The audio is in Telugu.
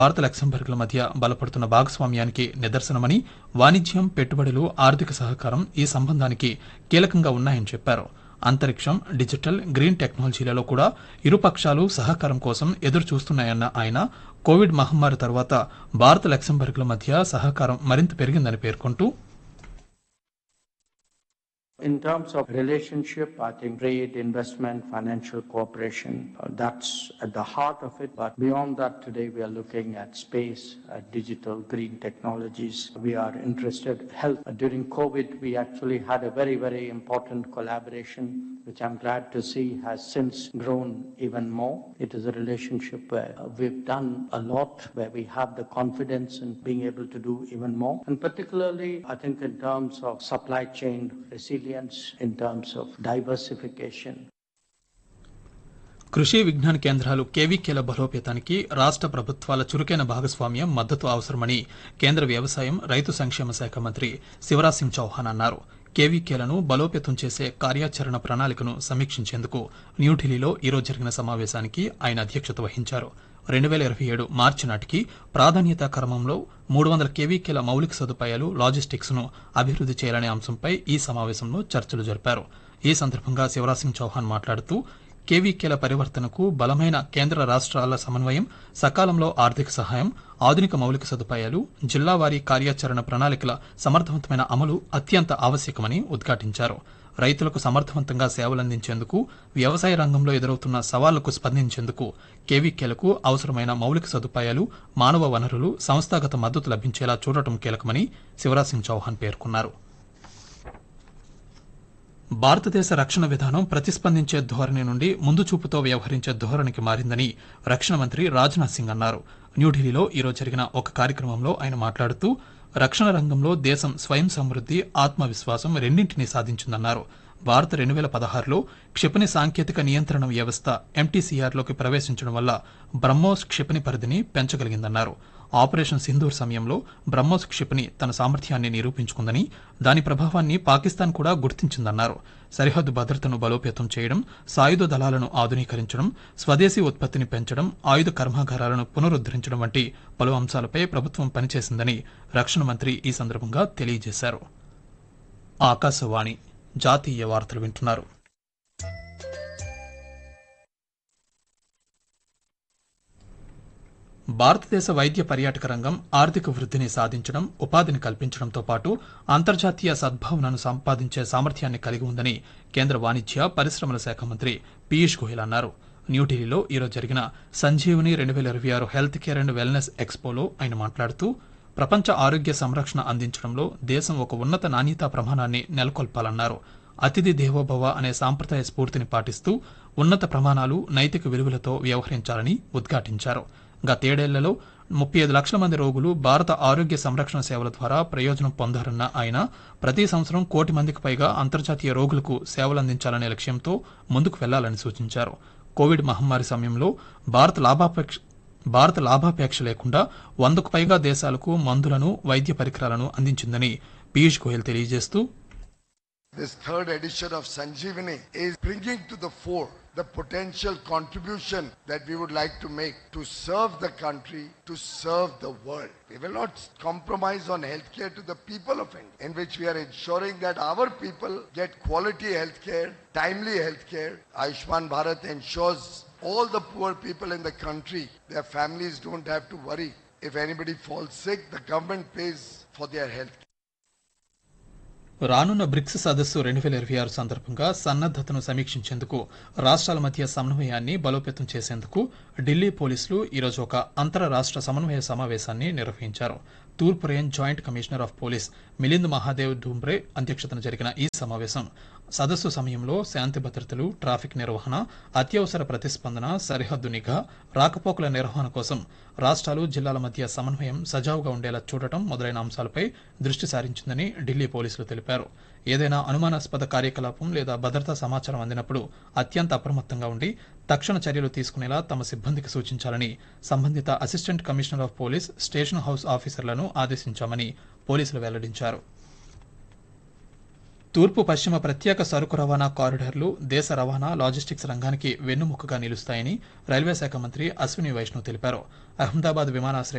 భారత లక్సెంబర్గ్ల మధ్య బలపడుతున్న భాగస్వామ్యానికి నిదర్శనమని, వాణిజ్యం, పెట్టుబడులు, ఆర్థిక సహకారం ఈ సంబంధానికి కీలకంగా ఉన్నాయని చెప్పారు. అంతరిక్షం, డిజిటల్, గ్రీన్ టెక్నాలజీలలో కూడా ఇరు పక్షాలు సహకారం కోసం ఎదురు చూస్తున్నాయన్న ఆయన, కోవిడ్ మహమ్మారి తర్వాత భారత లక్సెంబర్గ్ల మధ్య సహకారం మరింత పెరిగిందని పేర్కొంటూ, In terms of relationship, I think trade, investment, financial cooperation, that's at the heart of it. But beyond that, today we are looking at space, at digital, green technologies. We are interested in health. During COVID, we actually had a very, very important collaboration, which I'm glad to see has since grown even more. It is a relationship where we've done a lot, where we have the confidence in being able to do even more. And particularly, I think in terms of supply chain resilience, in terms of diversification. కృషి విజ్ఞాన కేంద్రాలు కేవీకేల బలోపేతానికి రాష్ట్ర ప్రభుత్వాల చురుకైన భాగస్వామ్యం, మద్దతు అవసరమని కేంద్ర వ్యవసాయం, రైతు సంక్షేమ శాఖ మంత్రి శివరాజ్ సింగ్ చౌహాన్ అన్నారు. కేవీకేలను బలోపేతం చేసే కార్యాచరణ ప్రణాళికను సమీక్షించేందుకు న్యూఢిల్లీలో ఈరోజు జరిగిన సమావేశానికి ఆయన అధ్యక్షత వహించారు. 2027 మార్చి నాటికి ప్రాధాన్యతా క్రమంలో 300 కేవీకేల మౌలిక సదుపాయాలు, లాజిస్టిక్స్ ను అభివృద్ధి చేయాలనే అంశంపై ఈ సమావేశంలో చర్చలు జరిపారు. ఈ సందర్భంగా శివరాజ్ సింగ్ చౌహాన్ మాట్లాడుతూ, కేవీకేల పరివర్తనకు బలమైన కేంద్ర రాష్ట్రాల సమన్వయం, సకాలంలో ఆర్థిక సహాయం, ఆధునిక మౌలిక సదుపాయాలు, జిల్లావారీ కార్యాచరణ ప్రణాళికల సమర్థవంతమైన అమలు అత్యంత ఆవశ్యకమని ఉద్ఘాటించారు. రైతులకు సమర్థవంతంగా సేవలందించేందుకు, వ్యవసాయ రంగంలో ఎదురవుతున్న సవాళ్లకు స్పందించేందుకు కేవీకేలకు అవసరమైన మౌలిక సదుపాయాలు, మానవ వనరులు, సంస్థాగత మద్దతు లభించేలా చూడటం కీలకమని శివరాజ్ సింగ్ చౌహాన్ పేర్కొన్నారు. భారతదేశ రక్షణ విధానం ప్రతిస్పందించే ధోరణి నుండి ముందు చూపుతో వ్యవహరించే ధోరణికి మారిందని రక్షణ మంత్రి రాజ్నాథ్ సింగ్ అన్నారు. న్యూఢిల్లీలో ఈరోజు జరిగిన ఒక కార్యక్రమంలో ఆయన మాట్లాడుతూ, రక్షణ రంగంలో దేశం స్వయం సమృద్ధి, ఆత్మవిశ్వాసం రెండింటినీ సాధించిందన్నారు. భారత్ 2016లో క్షిపణి సాంకేతిక నియంత్రణ వ్యవస్థ ఎంటీసీఆర్లోకి ప్రవేశించడం వల్ల బ్రహ్మోస్ క్షిపణి పరిధిని పెంచగలిగిందన్నారు. ఆపరేషన్ సింధూర్ సమయంలో బ్రహ్మోస్ క్షిపణి తన సామర్థ్యాన్ని నిరూపించుకుందని, దాని ప్రభావాన్ని పాకిస్తాన్ కూడా గుర్తించిందన్నారు. సరిహద్దు భద్రతను బలోపేతం చేయడం, సాయుధ దళాలను ఆధునీకరించడం, స్వదేశీ ఉత్పత్తిని పెంచడం, ఆయుధ కర్మాగారాలను పునరుద్దరించడం వంటి పలు అంశాలపై ప్రభుత్వం పనిచేసిందని రక్షణ మంత్రి ఈ సందర్భంగా తెలియజేశారు. ఆకాశవాణి జాతీయ వార్తలు వింటున్నారు. భారతదేశ వైద్య పర్యాటక రంగం ఆర్థిక వృద్ధిని సాధించడం, ఉపాధిని కల్పించడంతో పాటు అంతర్జాతీయ సద్భావనను సంపాదించే సామర్థ్యాన్ని కలిగి ఉందని కేంద్ర వాణిజ్య, పరిశ్రమల శాఖ మంత్రి పీయూష్ గోయల్ అన్నారు. న్యూఢిల్లీలో ఈరోజు జరిగిన Sanjeevani 2026 health care and wellness ఎక్స్పోలో ఆయన మాట్లాడుతూ, ప్రపంచ ఆరోగ్య సంరక్షణ అందించడంలో దేశం ఒక ఉన్నత నాణ్యతా ప్రమాణాన్ని నెలకొల్పాలన్నారు. అతిథి దేవోభవ అనే సాంప్రదాయ స్ఫూర్తిని పాటిస్తూ ఉన్నత ప్రమాణాలు, నైతిక విలువలతో వ్యవహరించాలని ఉద్ఘాటించారు. గతేడేళ్లలో 35 లక్షల మంది రోగులు భారత ఆరోగ్య సంరక్షణ సేవల ద్వారా ప్రయోజనం పొందారన్న ఆయన, ప్రతి సంవత్సరం 1 కోటి మందికి పైగా అంతర్జాతీయ రోగులకు సేవలందించాలనే లక్ష్యంతో ముందుకు వెళ్లాలని సూచించారు. కోవిడ్ మహమ్మారి సమయంలో భారత లాభాపేక్ష లేకుండా 100కు పైగా దేశాలకు మందులను, వైద్య పరికరాలను అందించిందని పీయూష్ గోయల్ తెలియజేస్తూ, This third edition of Sanjeevani is bringing to the fore the potential contribution that we would like to make to serve the country, to serve the world. We will not compromise on healthcare to the people of India, in which we are ensuring that our people get quality healthcare, timely healthcare. Ayushman Bharat ensures all the poor people in the country, their families don't have to worry. If anybody falls sick, the government pays for their health. రానున్న బ్రిక్స్ సదస్సు 2026 సందర్భంగా సన్నద్దతను సమీక్షించేందుకు రాష్ట్రాల మధ్య సమన్వయాన్ని బలోపేతం చేసేందుకు ఢిల్లీ పోలీసులు ఈరోజు ఒక అంతరరాష్ట్ర సమన్వయ సమావేశాన్ని నిర్వహించారు. తూర్పు range joint commissioner of police Milind Mahadev ఢూంబ్రే అధ్యక్షతన జరిగిన ఈ సమావేశం సదస్సు సమయంలో శాంతి భద్రతలు, ట్రాఫిక్ నిర్వహణ, అత్యవసర ప్రతిస్పందన, సరిహద్దు నిఘా, రాకపోకల నిర్వహణ కోసం రాష్ట్రాలు, జిల్లాల మధ్య సమన్వయం సజావుగా ఉండేలా చూడటం మొదలైన అంశాలపై దృష్టి సారించిందని ఢిల్లీ పోలీసులు తెలిపారు. ఏదైనా అనుమానాస్పద కార్యకలాపం లేదా భద్రతా సమాచారం అందినప్పుడు అత్యంత అప్రమత్తంగా ఉండి తక్షణ చర్యలు తీసుకునేలా తమ సిబ్బందికి సూచించాలని సంబంధిత assistant commissioner of police, station house ఆఫీసర్లను ఆదేశించామని పోలీసులు వెల్లడించారు. తూర్పు పశ్చిమ ప్రత్యేక సరుకు రవాణా కారిడార్లు దేశ రవాణా లాజిస్టిక్స్ రంగానికి వెన్నుముకగా నిలుస్తాయని రైల్వే శాఖ మంత్రి అశ్విని వైష్ణవ్ తెలిపారు. అహ్మదాబాద్ విమానాశ్రయం